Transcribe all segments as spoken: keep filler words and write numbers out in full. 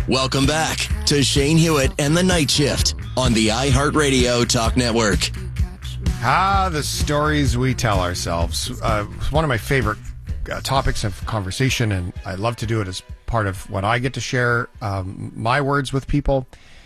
Welcome back to Shane Hewitt and the Night Shift on the iHeartRadio Talk Network. Ah, the stories we tell ourselves. Uh, one of my favorite uh, topics of conversation, and I love to do it as part of what I get to share um, my words with people.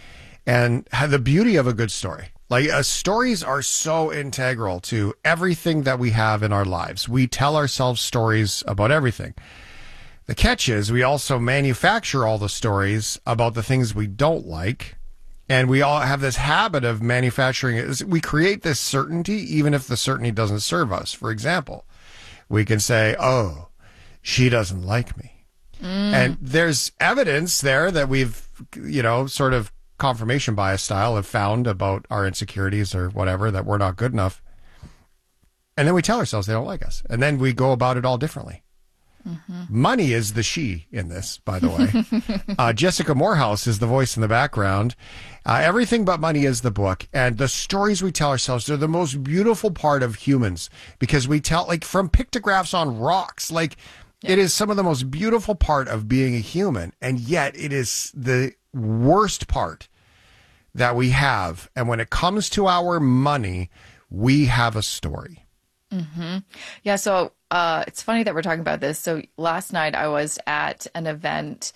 And the beauty of a good story. Like, uh, stories are so integral to everything that we have in our lives. We tell ourselves stories about everything. The catch is we also manufacture all the stories about the things we don't like. And we all have this habit of manufacturing it. We create this certainty, even if the certainty doesn't serve us. For example, we can say, oh, she doesn't like me. Mm. And there's evidence there that we've, you know, sort of confirmation bias style have found about our insecurities or whatever, that we're not good enough. And then we tell ourselves they don't like us. And then we go about it all differently. Mm-hmm. Money is the she in this, by the way. uh, Jessica Morehouse is the voice in the background. Uh, Everything But Money is the book. And the stories we tell ourselves, they're the most beautiful part of humans, because we tell, like, from pictographs on rocks, like, yeah. It is some of the most beautiful part of being a human. And yet it is the worst part that we have. And when it comes to our money, we have a story. Mm-hmm. Yeah. So uh, it's funny that we're talking about this. So last night I was at an event.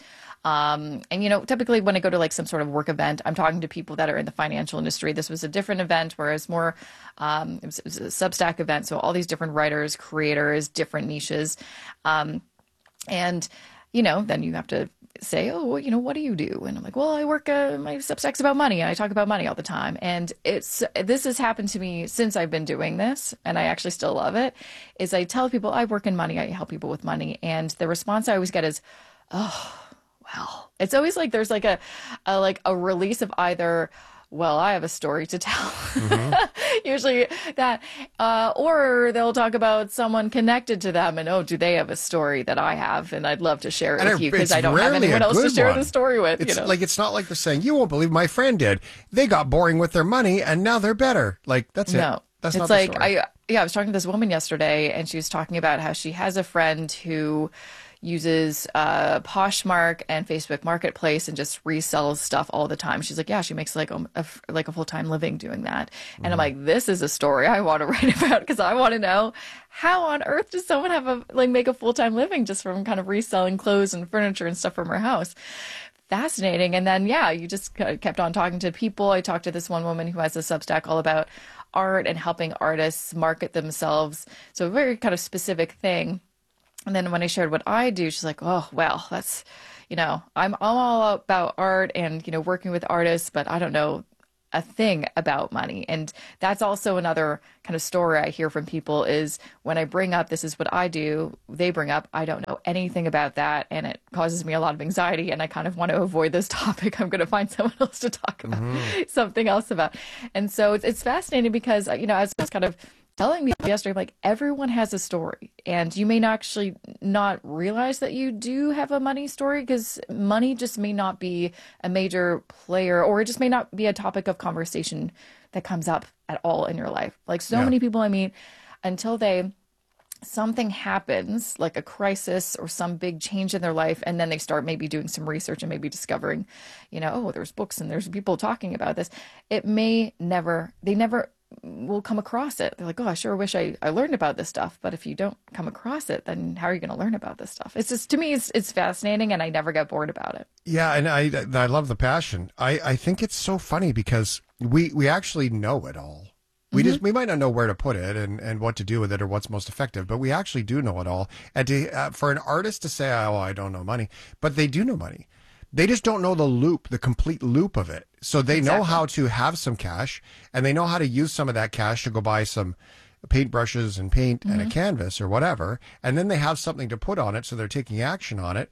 Um, and, you know, typically when I go to like some sort of work event, I'm talking to people that are in the financial industry. This was a different event, whereas more, um, it was, it was a Substack event. So all these different writers, creators, different niches. Um, and, you know, then you have to say, oh, well, you know, what do you do? And I'm like, well, I work, uh, my Substack's about money, and I talk about money all the time. And it's, this has happened to me since I've been doing this, and I actually still love it, is I tell people I work in money, I help people with money. And the response I always get is, oh, well, it's always like there's like a, a like a release of either, well, I have a story to tell, mm-hmm. usually that, uh, or they'll talk about someone connected to them and, oh, do they have a story that I have? And I'd love to share it and with you because I don't have anyone else to share one. the story with. It's you know? like, it's not like they're saying, you won't believe my friend did. They got boring with their money and now they're better. Like, that's it. No, that's it's not like, the story. I, yeah, I was talking to this woman yesterday and she was talking about how she has a friend who uses uh, Poshmark and Facebook Marketplace and just resells stuff all the time. She's like, yeah, she makes like a, a like a full-time living doing that. And mm-hmm. I'm like, this is a story I want to write about, because I want to know, how on earth does someone have a like make a full-time living just from kind of reselling clothes and furniture and stuff from her house? Fascinating. And then, yeah, you just kept on talking to people. I talked to this one woman who has a Substack all about art and helping artists market themselves. So a very kind of specific thing. And then when I shared what I do, she's like, oh, well, that's, you know, I'm, I'm all about art and, you know, working with artists, but I don't know a thing about money. And that's also another kind of story I hear from people is when I bring up, this is what I do, they bring up, I don't know anything about that. And it causes me a lot of anxiety. And I kind of want to avoid this topic. I'm going to find someone else to talk about mm-hmm. something else about. And so it's, it's fascinating because, you know, as I was kind of telling me yesterday, like, everyone has a story, and you may not actually not realize that you do have a money story, because money just may not be a major player, or it just may not be a topic of conversation that comes up at all in your life. Like so yeah. many people I meet, until they something happens, like a crisis or some big change in their life, and then they start maybe doing some research and maybe discovering, you know, oh, there's books and there's people talking about this. It may never, they never will come across it. They're like, oh, I sure wish I, I learned about this stuff. But if you don't come across it, then how are you going to learn about this stuff? It's just, to me, it's it's fascinating, and I never get bored about it. Yeah, and I I love the passion. I, I think it's so funny because we, we actually know it all. We mm-hmm. just we might not know where to put it and, and what to do with it or what's most effective, but we actually do know it all. And to, uh, for an artist to say, oh, I don't know money, but they do know money. They just don't know the loop, the complete loop of it. So they exactly. know how to have some cash, and they know how to use some of that cash to go buy some paintbrushes and paint mm-hmm. and a canvas or whatever. And then they have something to put on it. So they're taking action on it.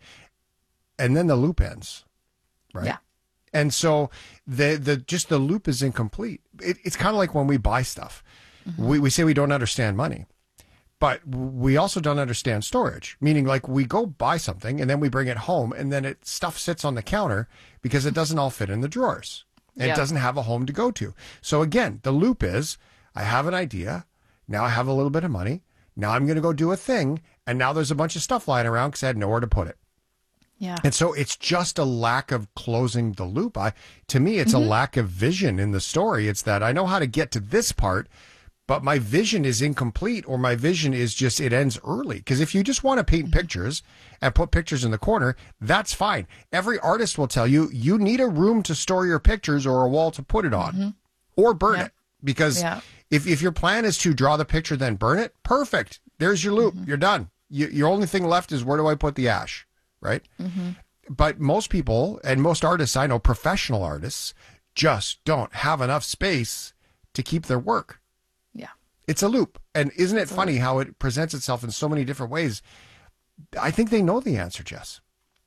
And then the loop ends. Right. Yeah. And so the, the, just the loop is incomplete. It, it's kind of like when we buy stuff, mm-hmm. we, we say we don't understand money. But we also don't understand storage, meaning like we go buy something and then we bring it home and then it stuff sits on the counter because it doesn't all fit in the drawers. And yeah. It doesn't have a home to go to. So again, the loop is I have an idea. Now I have a little bit of money. Now I'm going to go do a thing. And now there's a bunch of stuff lying around because I had nowhere to put it. Yeah. And so it's just a lack of closing the loop. I, to me, it's mm-hmm. a lack of vision in the story. It's that I know how to get to this part, but my vision is incomplete, or my vision is just, it ends early. Because if you just want to paint mm-hmm. pictures and put pictures in the corner, that's fine. Every artist will tell you, you need a room to store your pictures or a wall to put it on mm-hmm. or burn yeah. it. Because yeah. if, if your plan is to draw the picture, then burn it, perfect. There's your loop. Mm-hmm. You're done. You, your only thing left is, where do I put the ash? Right? Mm-hmm. But most people, and most artists I know, professional artists, just don't have enough space to keep their work. Yeah. It's a loop. And isn't it it's funny how it presents itself in so many different ways? I think they know the answer, Jess.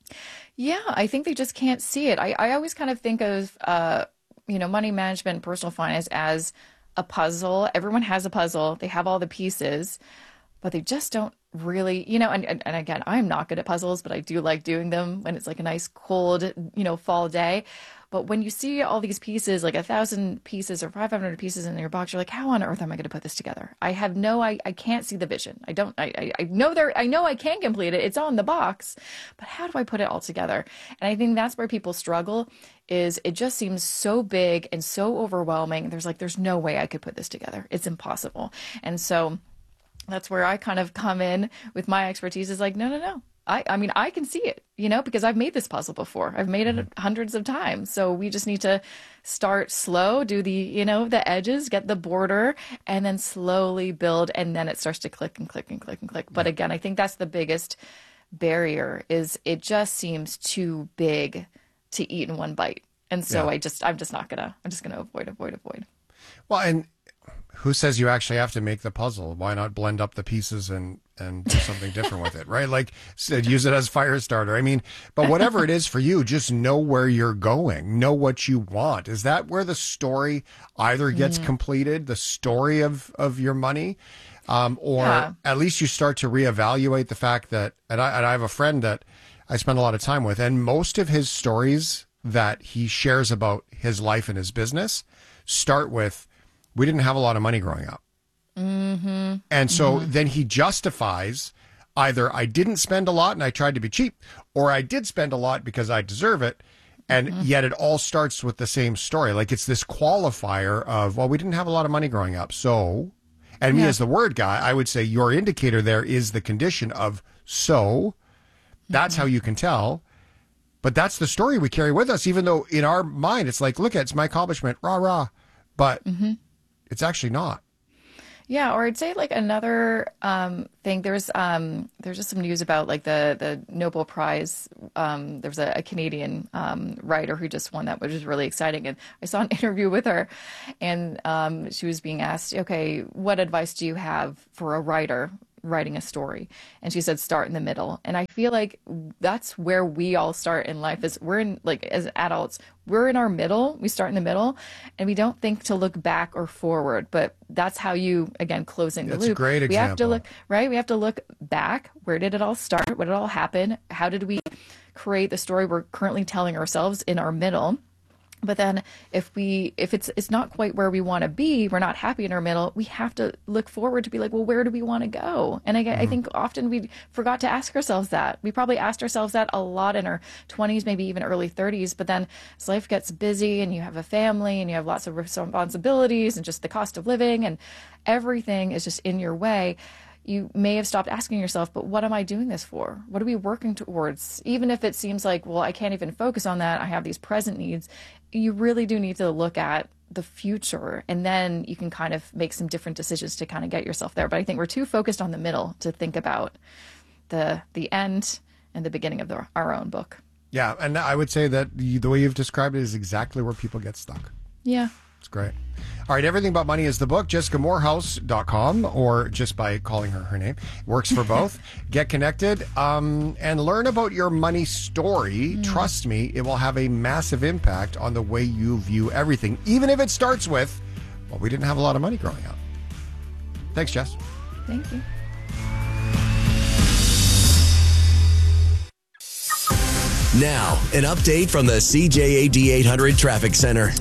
Yeah, I think they just can't see it. I, I always kind of think of, uh, you know, money management and personal finance as a puzzle. Everyone has a puzzle. They have all the pieces, but they just don't really, you know, and, and, and again, I'm not good at puzzles, but I do like doing them when it's like a nice cold, you know, fall day. But when you see all these pieces, like a thousand pieces or five hundred pieces in your box, you're like, how on earth am I going to put this together? I have no, I, I can't see the vision. I don't, I, I, I know there, I know I can complete it. It's on the box, but how do I put it all together? And I think that's where people struggle, is it just seems so big and so overwhelming. There's like, there's no way I could put this together. It's impossible. And so that's where I kind of come in with my expertise, is like, no, no, no. I, I mean, I can see it, you know, because I've made this puzzle before. I've made it mm-hmm. hundreds of times. So we just need to start slow, do the, you know, the edges, get the border, and then slowly build. And then it starts to click and click and click and click. But again, I think that's the biggest barrier, is it just seems too big to eat in one bite. And so yeah. I just, I'm just not gonna, I'm just gonna avoid, avoid, avoid. Well, and who says you actually have to make the puzzle? Why not blend up the pieces and, and do something different with it, right? Like, use it as fire starter. I mean, but whatever it is for you, just know where you're going, know what you want. Is that where the story either gets mm. completed, the story of, of your money, um, or yeah. at least you start to reevaluate the fact that, and I, and I have a friend that I spend a lot of time with, and most of his stories that he shares about his life and his business start with, we didn't have a lot of money growing up. Mm-hmm. And so mm-hmm. then he justifies either I didn't spend a lot and I tried to be cheap, or I did spend a lot because I deserve it. And mm-hmm. yet it all starts with the same story. Like, it's this qualifier of, well, we didn't have a lot of money growing up. So, and yeah. me as the word guy, I would say your indicator there is the condition of so. That's mm-hmm. how you can tell. But that's the story we carry with us, even though in our mind, it's like, look at, it's my accomplishment, rah, rah. But mm-hmm. it's actually not. Yeah, or I'd say like another um, thing. There's um, there's just some news about like the the Nobel Prize. Um, there was a, a Canadian um, writer who just won that, which is really exciting. And I saw an interview with her, and um, she was being asked, "Okay, what advice do you have for a writer writing a story?" And she said, start in the middle. And I feel like that's where we all start in life, is we're in, like, as adults, we're in our middle. We start in the middle, and we don't think to look back or forward, but that's how you, again, closing the that's loop. A great example. We have to look, right? We have to look back. Where did it all start? What did it all happen? How did we create the story we're currently telling ourselves in our middle? But then if we, if it's, it's not quite where we want to be, we're not happy in our middle, we have to look forward to be like, well, where do we want to go? And I, mm-hmm. I think often we forgot to ask ourselves that. We probably asked ourselves that a lot in our twenties, maybe even early thirties. But then as life gets busy and you have a family and you have lots of responsibilities and just the cost of living and everything is just in your way, you may have stopped asking yourself, but what am I doing this for? What are we working towards? Even if it seems like, well, I can't even focus on that, I have these present needs, you really do need to look at the future, and then you can kind of make some different decisions to kind of get yourself there. But I think we're too focused on the middle to think about the the end and the beginning of the, our own book. Yeah, and I would say that the, the way you've described it is exactly where people get stuck. Yeah. It's great. All right, Everything About Money is the book, jessica moorhouse dot com, or just by calling her her name. Works for both. Get connected um, and learn about your money story. Mm. Trust me, it will have a massive impact on the way you view everything, even if it starts with, well, we didn't have a lot of money growing up. Thanks, Jess. Thank you. Now, an update from the C J A D eight hundred Traffic Center.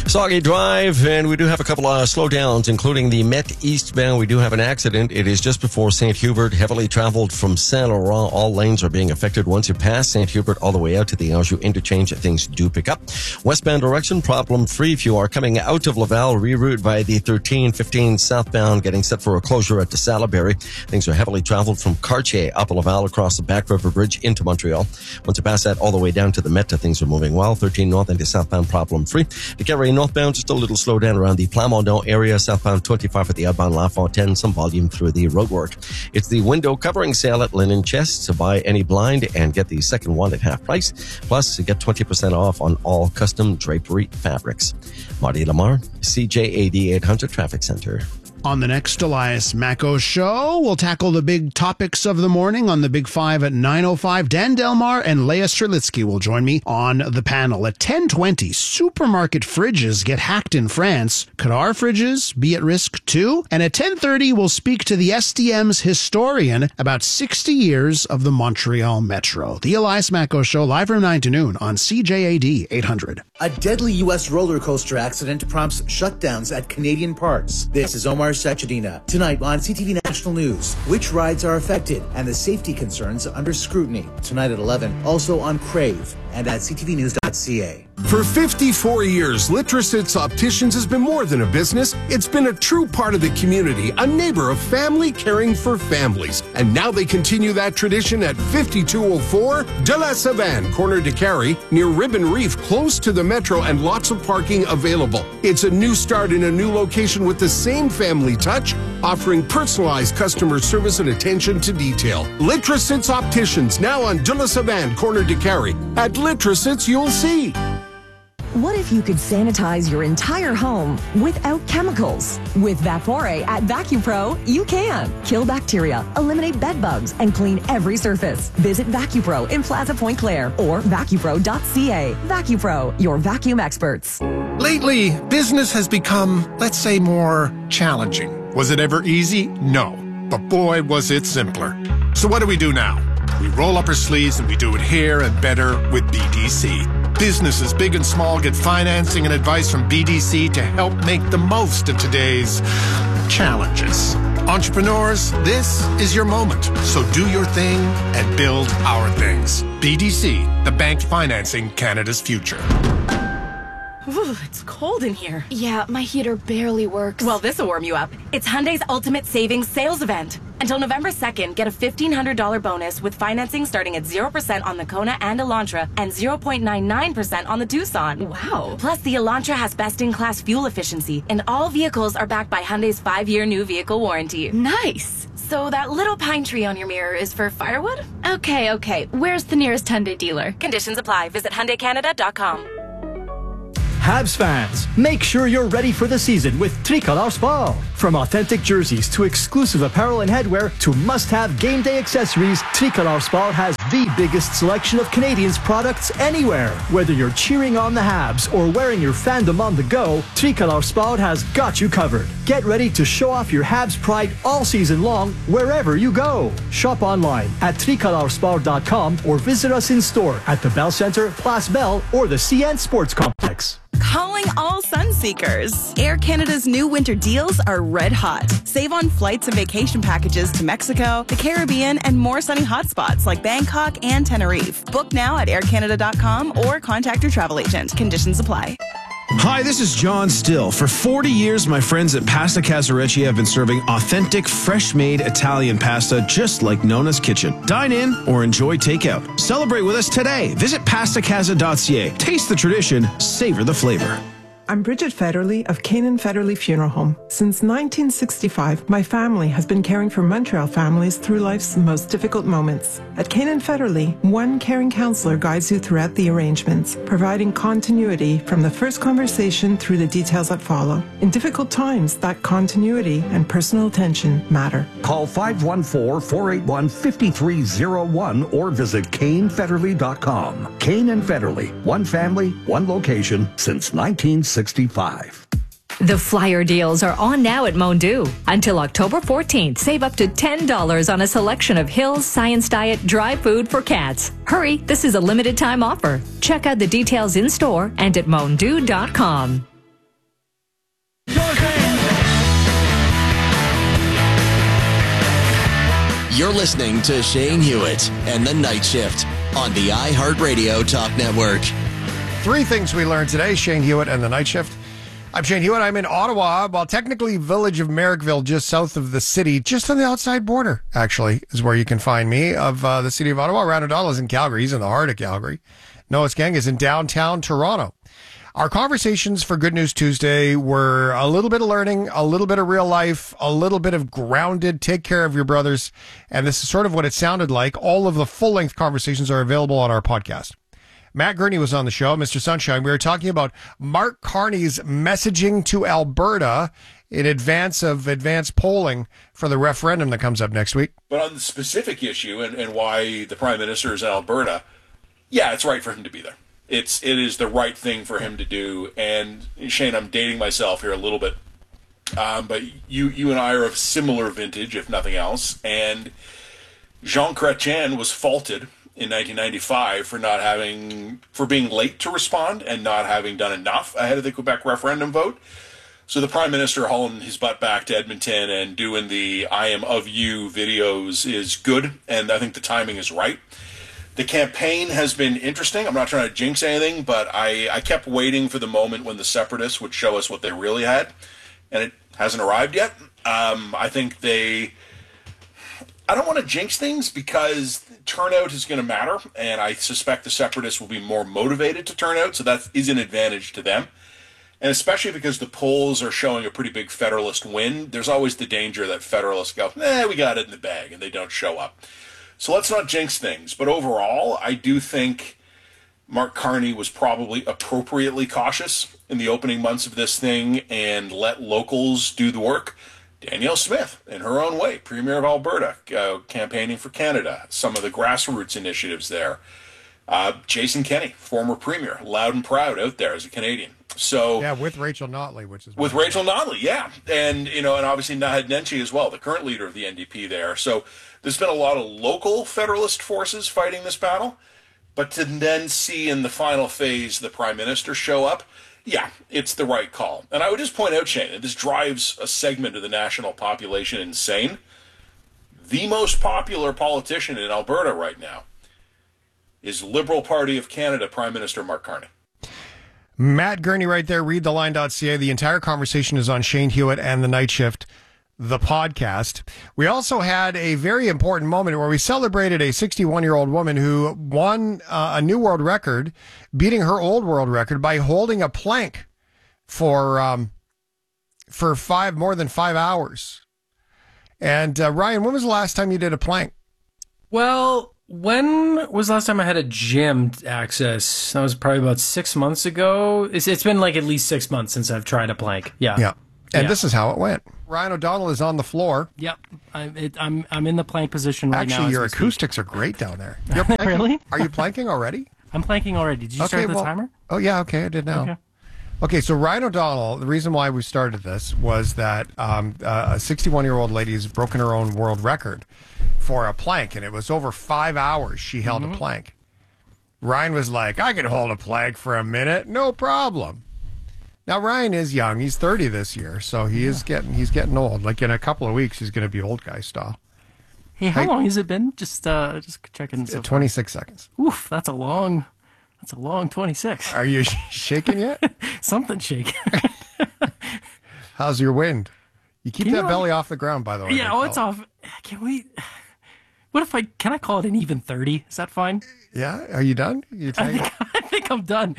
Soggy Drive, and we do have a couple of slowdowns, including the Met eastbound. We do have an accident. It is just before Saint Hubert, heavily traveled from Saint Laurent. All lanes are being affected. Once you pass Saint Hubert all the way out to the Anjou interchange, things do pick up. Westbound direction, problem free. If you are coming out of Laval, reroute by the thirteen fifteen southbound, getting set for a closure at the Salaberry. Things are heavily traveled from Cartier up Laval across the Back River Bridge into Montreal. Once you pass that all the way down to the Met, things are moving well. thirteen north into southbound, problem free. The Carré northbound, just a little slowdown around the Plamondon area. Southbound twenty-five at the outbound La Fontaine. Some volume through the roadwork. It's the window covering sale at Linen Chest. So buy any blind and get the second one at half price. Plus, you get twenty percent off on all custom drapery fabrics. Marty Lamar, C J A D eight hundred Traffic Center. On the next Elias Macco show, we'll tackle the big topics of the morning on the Big Five at nine oh five. Dan Delmar and Leah Strelitsky will join me on the panel. At ten twenty, supermarket fridges get hacked in France. Could our fridges be at risk too? And at ten thirty, we'll speak to the S D M's historian about sixty years of the Montreal Metro. The Elias Macco show, live from nine to noon on C J A D eight hundred. A deadly U S roller coaster accident prompts shutdowns at Canadian parks. This is Omar Sachedina. Tonight on C T V National News, which rides are affected and the safety concerns under scrutiny. Tonight at eleven, also on Crave and at c t v news dot c a. For fifty-four years, Litrosits Opticians has been more than a business. It's been a true part of the community, a neighbor of family caring for families. And now they continue that tradition at fifty-two oh four De La Savane, corner de Carey, near Ribbon Reef, close to the Metro and lots of parking available. It's a new start in a new location with the same family touch, offering personalized customer service and attention to detail. Litrosits Opticians, now on De La Savane, corner de Carey. At Litrosits, you'll see. What if you could sanitize your entire home without chemicals? With Vapore at VacuPro, you can. Kill bacteria, eliminate bed bugs, and clean every surface. Visit VacuPro in Plaza Point Claire or vacupro dot c a. VacuPro, your vacuum experts. Lately, business has become, let's say, more challenging. Was it ever easy? No. But boy, was it simpler. So what do we do now? We roll up our sleeves and we do it here and better with B D C. Businesses big and small get financing and advice from B D C to help make the most of today's challenges. Entrepreneurs, this is your moment. So do your thing and build our things. B D C, the bank financing Canada's future. Ooh, it's cold in here. Yeah, my heater barely works. Well, this'll warm you up. It's Hyundai's Ultimate Savings Sales Event. Until November second, get a fifteen hundred dollars bonus with financing starting at zero percent on the Kona and Elantra and zero point nine nine percent on the Tucson. Wow. Plus, the Elantra has best-in-class fuel efficiency, and all vehicles are backed by Hyundai's five-year new vehicle warranty. Nice. So that little pine tree on your mirror is for firewood? Okay, okay. Where's the nearest Hyundai dealer? Conditions apply. Visit Hyundai Canada dot com. Habs fans, make sure you're ready for the season with Tricolor Sport. From authentic jerseys to exclusive apparel and headwear to must-have game day accessories, Tricolor Sport has the biggest selection of Canadians products anywhere. Whether you're cheering on the Habs or wearing your fandom on the go, Tricolor Sport has got you covered. Get ready to show off your Habs pride all season long wherever you go. Shop online at tricolor sport dot com or visit us in store at the Bell Center, Place Bell, or the C N Sports Complex. Calling all sun seekers. Air Canada's new winter deals are red hot. Save on flights and vacation packages to Mexico, the Caribbean, and more sunny hotspots like Bangkok and Tenerife. Book now at air canada dot com or contact your travel agent. Conditions apply. Hi, this is John Still. For forty years, my friends at Pasta Casarecci have been serving authentic, fresh-made Italian pasta just like Nona's Kitchen. Dine in or enjoy takeout. Celebrate with us today. Visit pasta casa dot c a. Taste the tradition, savor the flavor. I'm Bridget Federley of Canaan Federley Funeral Home. Since nineteen sixty-five, my family has been caring for Montreal families through life's most difficult moments. At Canaan Federley, one caring counselor guides you throughout the arrangements, providing continuity from the first conversation through the details that follow. In difficult times, that continuity and personal attention matter. Call five one four, four eight one, five three zero one or visit Kane Federley dot com. Kane and Federley, one family, one location since nineteen sixty-five. The flyer deals are on now at Mondu. Until October fourteenth, save up to ten dollars on a selection of Hills Science Diet dry food for cats. Hurry, this is a limited time offer. Check out the details in store and at mondu dot com. You're listening to Shane Hewitt and the Night Shift on the iHeartRadio Talk Network. Three things we learned today, Shane Hewitt and the Night Shift. I'm Shane Hewitt. I'm in Ottawa, well, technically village of Merrickville, just south of the city, just on the outside border, actually, is where you can find me, of uh, the city of Ottawa. Ryan O'Donnell is in Calgary. He's in the heart of Calgary. Noah's gang is in downtown Toronto. Our conversations for Good News Tuesday were a little bit of learning, a little bit of real life, a little bit of grounded, take care of your brothers. And this is sort of what it sounded like. All of the full-length conversations are available on our podcast. Matt Gurney was on the show, Mister Sunshine. We were talking about Mark Carney's messaging to Alberta in advance of advanced polling for the referendum that comes up next week. But on the specific issue and, and why the Prime Minister is in Alberta, yeah, it's right for him to be there. It's it is the right thing for him to do. And Shane, I'm dating myself here a little bit, um, but you you and I are of similar vintage, if nothing else. And Jean Chrétien was faulted in nineteen ninety-five for not having for being late to respond and not having done enough ahead of the Quebec referendum vote. So the Prime Minister hauling his butt back to Edmonton and doing the "I am of you" videos is good, and I think the timing is right. The campaign has been interesting. I'm not trying to jinx anything, but I, I kept waiting for the moment when the Separatists would show us what they really had, and it hasn't arrived yet. Um, I think they... I don't want to jinx things because turnout is going to matter, and I suspect the Separatists will be more motivated to turn out, so that is an advantage to them. And especially because the polls are showing a pretty big Federalist win, there's always the danger that Federalists go, eh, we got it in the bag, and they don't show up. So let's not jinx things. But overall, I do think Mark Carney was probably appropriately cautious in the opening months of this thing and let locals do the work. Danielle Smith, in her own way, Premier of Alberta, uh, campaigning for Canada, some of the grassroots initiatives there. Uh, Jason Kenney, former Premier, loud and proud out there as a Canadian. So yeah, with Rachel Notley, which is with Rachel Notley, yeah, and you know, and obviously Naheed Nenshi as well, the current leader of the N D P there. So there's been a lot of local Federalist forces fighting this battle, but to then see in the final phase the Prime Minister show up, yeah, it's the right call. And I would just point out, Shane, and this drives a segment of the national population insane. The most popular politician in Alberta right now is Liberal Party of Canada Prime Minister Mark Carney. Matt Gurney right there, read the line dot c a. The entire conversation is on Shane Hewitt and the Night Shift, the podcast. We also had a very important moment where we celebrated a sixty-one-year-old woman who won uh, a new world record, beating her old world record by holding a plank for um, for five more than five hours. And uh, Ryan, when was the last time you did a plank? Well, when was the last time I had a gym access? That was probably about six months ago. It's, it's been like at least six months since I've tried a plank. Yeah. Yeah. And yeah. This is how it went. Ryan O'Donnell is on the floor. Yep. I'm, it, I'm, I'm in the plank position right Actually, now. Actually, your acoustics speak. are great down there. You're Really? Are you planking already? I'm planking already. Did you okay, start the well, timer? Oh, yeah. Okay. I did now. Okay. Okay, so Ryan O'Donnell, the reason why we started this was that um, uh, a sixty-one-year-old lady has broken her own world record for a plank, and it was over five hours she held mm-hmm. a plank. Ryan was like, I can hold a plank for a minute, no problem. Now, Ryan is young. He's thirty this year, so he yeah. is getting he's getting old. Like, in a couple of weeks, he's going to be old guy style. Hey, how hey, long has it been? Just uh, just checking. So twenty-six seconds. Oof, that's a long... That's a long twenty-six. Are you shaking yet? Something shaking. How's your wind? You keep can that you belly off the ground, by the way. Yeah, oh, it's off. Can we... What if I... Can I call it an even thirty? Is that fine? Yeah? Are you done? You I, think, I think I'm done.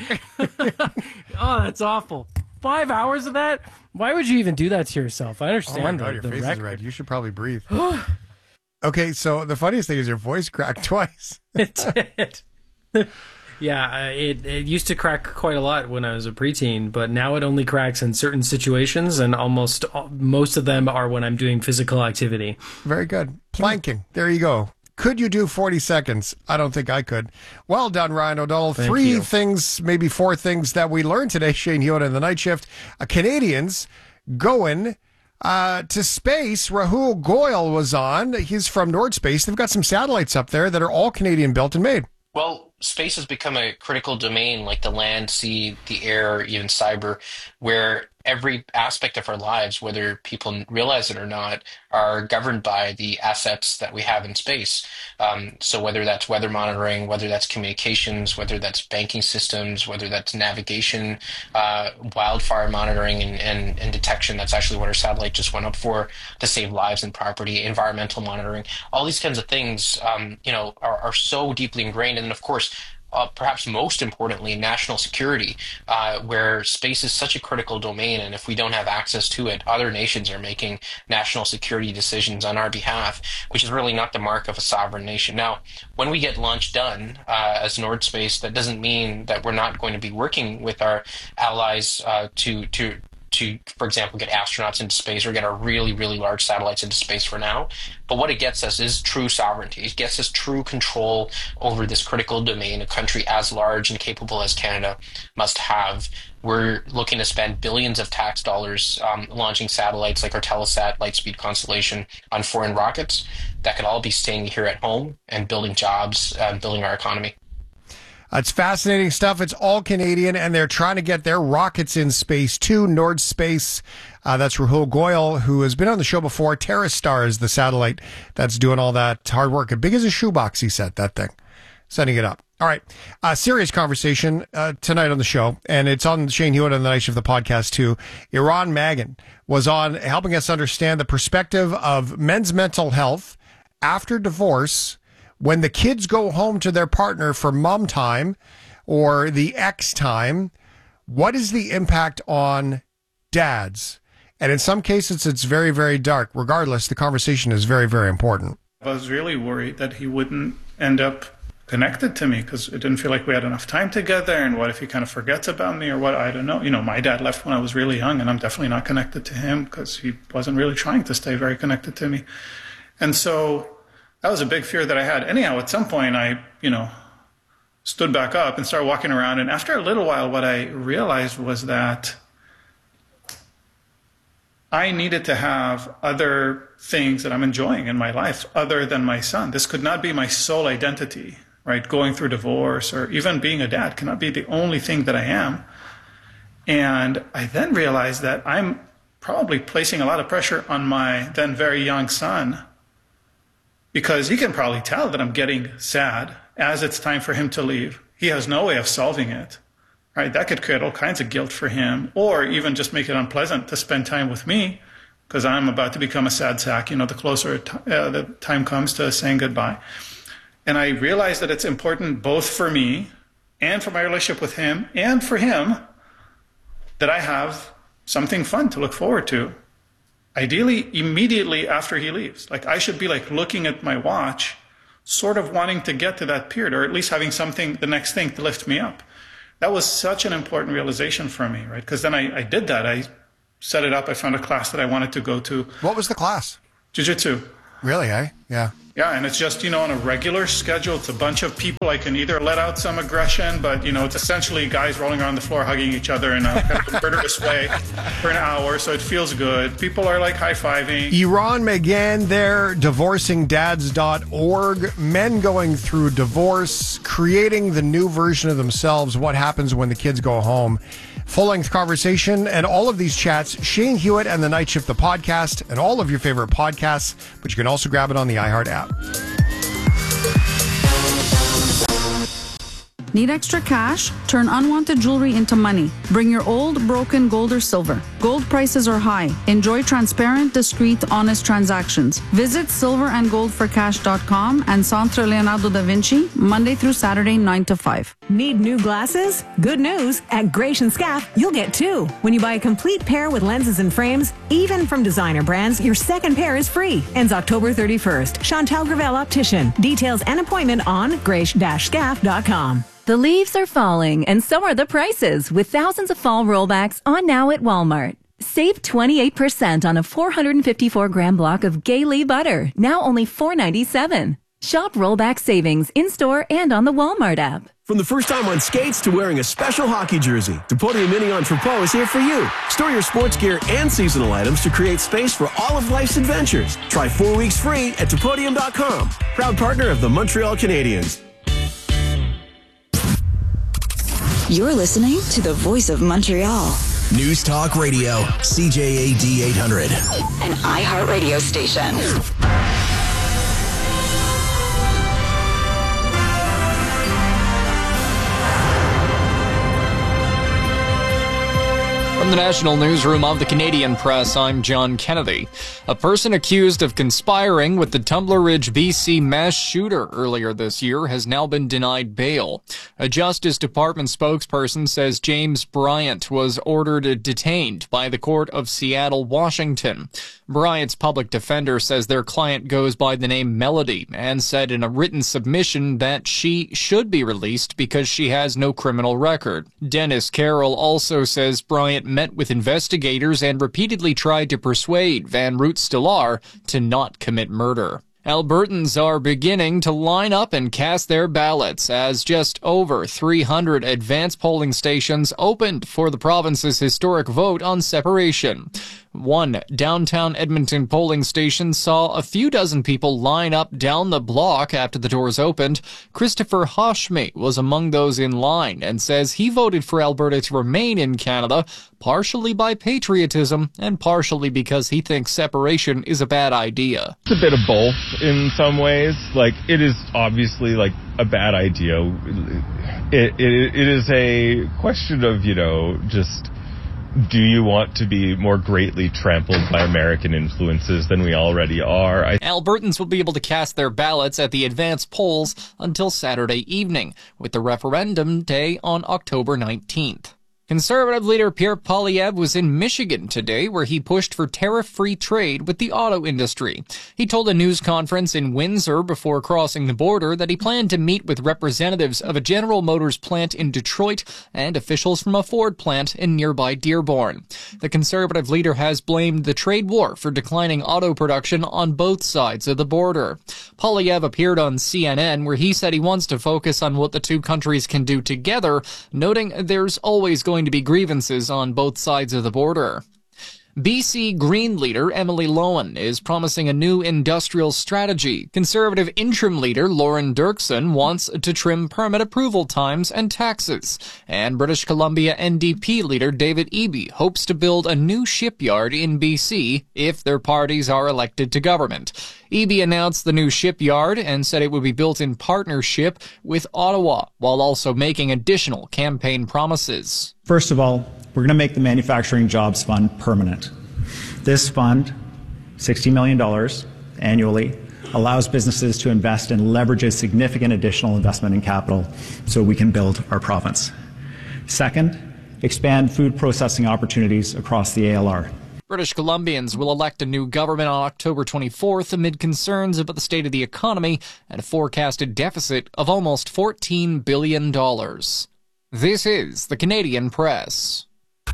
Oh, that's awful. Five hours of that? Why would you even do that to yourself? I understand oh my God, the, your the face record. is red. You should probably breathe. Okay, so the funniest thing is your voice cracked twice. It did. Yeah, it, it used to crack quite a lot when I was a preteen, but now it only cracks in certain situations, and almost all, most of them are when I'm doing physical activity. Very good. Planking. There you go. Could you do forty seconds? I don't think I could. Well done, Ryan O'Donnell. Thank Three you. things, maybe four things that we learned today, Shane Hewitt and the Night Shift. Uh, Canadians going uh, to space. Rahul Goyal was on. He's from Nord Space. They've got some satellites up there that are all Canadian built and made. Well, space has become a critical domain like the land, sea, the air, even cyber, where every aspect of our lives, whether people realize it or not, are governed by the assets that we have in space. Um, so whether that's weather monitoring, whether that's communications, whether that's banking systems, whether that's navigation, uh, wildfire monitoring and, and, and detection, that's actually what our satellite just went up for, to save lives and property, environmental monitoring, all these kinds of things, um, you know, are, are so deeply ingrained. And then, of course, Uh, perhaps most importantly, national security, uh, where space is such a critical domain, and if we don't have access to it, other nations are making national security decisions on our behalf, which is really not the mark of a sovereign nation. Now, when we get launch done uh, as Nord Space, that doesn't mean that we're not going to be working with our allies uh, to to to, for example, get astronauts into space or get our really, really large satellites into space for now. But what it gets us is true sovereignty. It gets us true control over this critical domain a country as large and capable as Canada must have. We're looking to spend billions of tax dollars um, launching satellites like our Telesat Lightspeed constellation on foreign rockets that could all be staying here at home and building jobs, uh, building our economy. It's fascinating stuff. It's all Canadian, and they're trying to get their rockets in space too. Nord Space, uh, that's Rahul Goyal, who has been on the show before. TerraStar is the satellite that's doing all that hard work. As big as a shoebox, he said, that thing. Setting it up. All right. Uh, serious conversation uh, tonight on the show, and it's on Shane Hewitt on the Night Shift, the podcast too. Eran Magan was on helping us understand the perspective of men's mental health after divorce, when the kids go home to their partner for mom time or the ex time. What is the impact on dads? And in some cases, it's very, very dark. Regardless, the conversation is very, very important. I was really worried that he wouldn't end up connected to me because it didn't feel like we had enough time together. And what if he kind of forgets about me or what? I don't know. You know, my dad left when I was really young, and I'm definitely not connected to him because he wasn't really trying to stay very connected to me. And so that was a big fear that I had. Anyhow, at some point, I, you know, stood back up and started walking around. And after a little while, what I realized was that I needed to have other things that I'm enjoying in my life other than my son. This could not be my sole identity, right? Going through divorce or even being a dad cannot be the only thing that I am. And I then realized that I'm probably placing a lot of pressure on my then very young son, because he can probably tell that I'm getting sad as it's time for him to leave. He has no way of solving it, right? That could create all kinds of guilt for him, or even just make it unpleasant to spend time with me because I'm about to become a sad sack, you know, the closer t- uh, the time comes to saying goodbye. And I realized that it's important both for me and for my relationship with him and for him that I have something fun to look forward to. Ideally, immediately after he leaves. Like, I should be like looking at my watch, sort of wanting to get to that period, or at least having something, the next thing to lift me up. That was such an important realization for me, right? Because then I, I did that. I set it up. I found a class that I wanted to go to. What was the class? Jiu-jitsu. Really, eh? Yeah. Yeah, and it's just, you know, on a regular schedule. It's a bunch of people. I can either let out some aggression, but, you know, it's essentially guys rolling around the floor, hugging each other in a kind of murderous way for an hour, so it feels good. People are, like, high-fiving. Eran Magan there, divorcing dads dot org. Men going through divorce, creating the new version of themselves, what happens when the kids go home. Full-length conversation and all of these chats, Shane Hewitt and the Night Shift, the podcast, and all of your favorite podcasts, but you can also grab it on the iHeart app. Need extra cash? Turn unwanted jewelry into money. Bring your old, broken gold or silver. Gold prices are high. Enjoy transparent, discreet, honest transactions. Visit silver and gold for cash dot com and Centre Leonardo da Vinci, Monday through Saturday, nine to five. Need new glasses? Good news. At Graish and Scaff, you'll get two. When you buy a complete pair with lenses and frames, even from designer brands, your second pair is free. Ends October thirty-first. Chantal Gravel Optician. Details and appointment on graish dash scaff dot com. The leaves are falling, and so are the prices, with thousands of fall rollbacks on now at Walmart. Save twenty-eight percent on a four hundred fifty-four gram block of Gaylee butter, now only four ninety-seven. Shop rollback savings in-store and on the Walmart app. From the first time on skates to wearing a special hockey jersey, Depodium Mini Entrepot is here for you. Store your sports gear and seasonal items to create space for all of life's adventures. Try four weeks free at Depodium dot com. Proud partner of the Montreal Canadiens. You're listening to the Voice of Montreal, News Talk Radio, C J A D eight hundred. An iHeart radio station. From the National Newsroom of the Canadian Press, I'm John Kennedy. A person accused of conspiring with the Tumbler Ridge, B C mass shooter earlier this year has now been denied bail. A Justice Department spokesperson says James Bryant was ordered detained by the Court of Seattle, Washington. Bryant's public defender says their client goes by the name Melody and said in a written submission that she should be released because she has no criminal record. Dennis Carroll also says Bryant met with investigators and repeatedly tried to persuade Van Root-Stellar to not commit murder. Albertans are beginning to line up and cast their ballots as just over three hundred advance polling stations opened for the province's historic vote on separation. One downtown Edmonton polling station saw a few dozen people line up down the block after the doors opened. Christopher Hoshme was among those in line and says he voted for Alberta to remain in Canada, partially by patriotism and partially because he thinks separation is a bad idea. It's a bit of both in some ways. Like, it is obviously like a bad idea. It, it, it is a question of, you know, just, do you want to be more greatly trampled by American influences than we already are? I- Albertans will be able to cast their ballots at the advance polls until Saturday evening, with the referendum day on October nineteenth. Conservative leader Pierre Poilievre was in Michigan today, where he pushed for tariff-free trade with the auto industry. He told a news conference in Windsor before crossing the border that he planned to meet with representatives of a General Motors plant in Detroit and officials from a Ford plant in nearby Dearborn. The conservative leader has blamed the trade war for declining auto production on both sides of the border. Poilievre appeared on C N N, where he said he wants to focus on what the two countries can do together, noting there's always going to be grievances on both sides of the border. B C Green leader Emily Lowen is promising a new industrial strategy. Conservative interim leader Lauren Dirksen wants to trim permit approval times and taxes. And British Columbia N D P leader David Eby hopes to build a new shipyard in B C if their parties are elected to government. Eby announced the new shipyard and said it would be built in partnership with Ottawa, while also making additional campaign promises. First of all, we're going to make the Manufacturing Jobs Fund permanent. This fund, sixty million dollars annually, allows businesses to invest and leverage a significant additional investment in capital so we can build our province. Second, expand food processing opportunities across the A L R. British Columbians will elect a new government on October twenty-fourth amid concerns about the state of the economy and a forecasted deficit of almost fourteen billion dollars. This is the Canadian Press.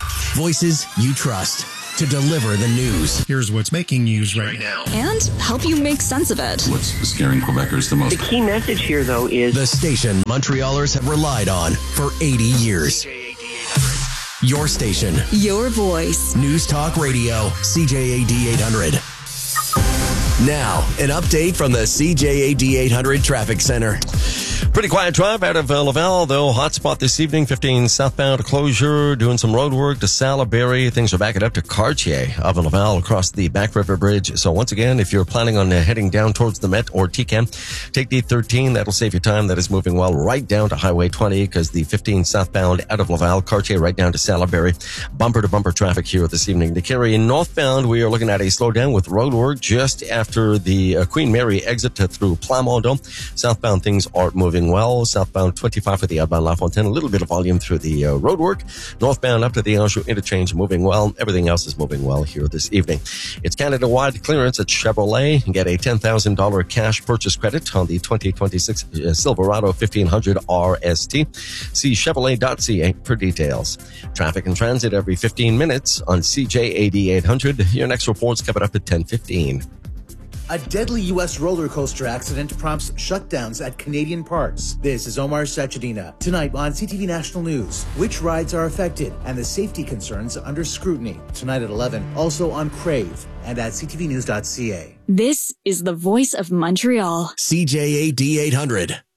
Voices you trust to deliver the news. Here's what's making news right now. And help you make sense of it. What's scaring Quebecers the most? The key message here, though, is the station Montrealers have relied on for eighty years. Your station. Your voice. News Talk Radio, C J A D eight hundred. Now, an update from the C J A D eight hundred Traffic Center. Pretty quiet drive out of uh, Laval, though. Hot spot this evening, fifteen southbound closure, doing some road work to Salaberry. Things are backing up to Cartier of Laval across the Back River Bridge. So once again, if you're planning on uh, heading down towards the Met or T C A M, take D thirteen. That'll save you time. That is moving well right down to Highway twenty because the fifteen southbound out of Laval, Cartier right down to Salaberry. Bumper to bumper traffic here this evening. To carry in northbound, we are looking at a slowdown with road work just after the uh, Queen Mary exit to, through Plamondon. Southbound things are moving well. Southbound twenty-five for the outbound La Fontaine. A little bit of volume through the uh, road work. Northbound up to the Anjou interchange moving well. Everything else is moving well here this evening. It's Canada-wide clearance at Chevrolet. Get a ten thousand dollars cash purchase credit on the twenty twenty-six uh, Silverado fifteen hundred R S T. See Chevrolet dot C A for details. Traffic and transit every fifteen minutes on C J A D eight hundred. Your next report's coming up at ten fifteen. A deadly U S roller coaster accident prompts shutdowns at Canadian parks. This is Omar Sachedina. Tonight on C T V National News, which rides are affected and the safety concerns under scrutiny. Tonight at eleven, also on Crave and at C T V news dot C A. This is the voice of Montreal. C J A D eight hundred.